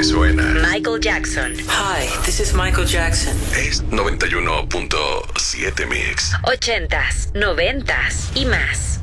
que suena. Michael Jackson. Hi, this is Michael Jackson. Es 91.7 Mix. 80s, 90s y más.